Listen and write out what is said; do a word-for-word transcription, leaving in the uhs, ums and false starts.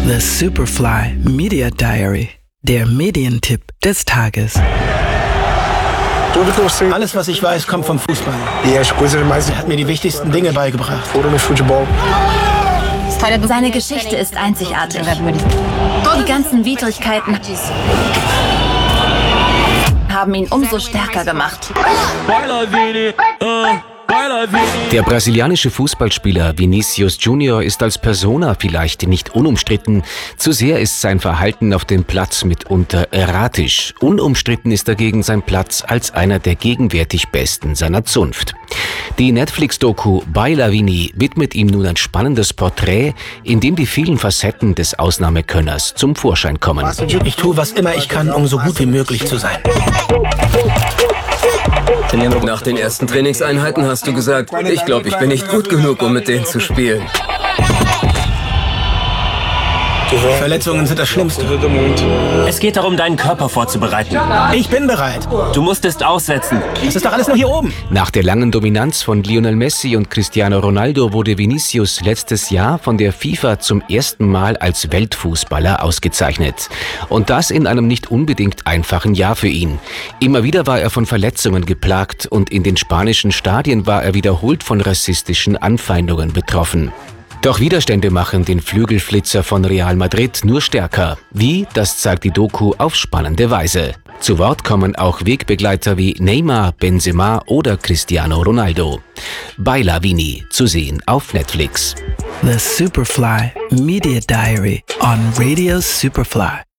The Superfly Media Diary, der Medientipp des Tages. Alles, was ich weiß, kommt vom Fußball. Er hat mir die wichtigsten Dinge beigebracht. Seine Geschichte ist einzigartig. Die ganzen Widrigkeiten haben ihn umso stärker gemacht. Der brasilianische Fußballspieler Vinícius Júnior ist als Persona vielleicht nicht unumstritten. Zu sehr ist sein Verhalten auf dem Platz mitunter erratisch. Unumstritten ist dagegen sein Platz als einer der gegenwärtig Besten seiner Zunft. Die Netflix-Doku Baila Vini widmet ihm nun ein spannendes Porträt, in dem die vielen Facetten des Ausnahmekönners zum Vorschein kommen. Ich tue, was immer ich kann, um so gut wie möglich zu sein. Nach den ersten Trainingseinheiten hast du gesagt, ich glaube, ich bin nicht gut genug, um mit denen zu spielen. Verletzungen sind das Schlimmste. Es geht darum, deinen Körper vorzubereiten. Ich bin bereit. Du musstest aussetzen. Das ist doch alles nur hier oben. Nach der langen Dominanz von Lionel Messi und Cristiano Ronaldo wurde Vinícius letztes Jahr von der FIFA zum ersten Mal als Weltfußballer ausgezeichnet. Und das in einem nicht unbedingt einfachen Jahr für ihn. Immer wieder war er von Verletzungen geplagt und in den spanischen Stadien war er wiederholt von rassistischen Anfeindungen betroffen. Doch Widerstände machen den Flügelflitzer von Real Madrid nur stärker. Wie, das zeigt die Doku auf spannende Weise. Zu Wort kommen auch Wegbegleiter wie Neymar, Benzema oder Cristiano Ronaldo. Baila Vini, zu sehen auf Netflix. The Superfly Media Diary on Radio Superfly.